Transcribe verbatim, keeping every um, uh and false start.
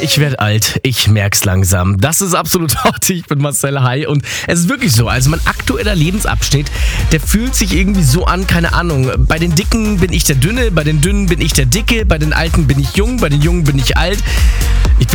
ich werde alt. Ich merk's langsam. Das ist absolut hot. Ich bin Marcel Hay und es ist wirklich so. Also mein aktueller Lebensabschnitt, der fühlt sich irgendwie so an, keine Ahnung. Bei den Dicken bin ich der Dünne, bei den Dünnen bin ich der Dicke, bei den Alten bin ich jung, bei den Jungen bin ich alt. Ich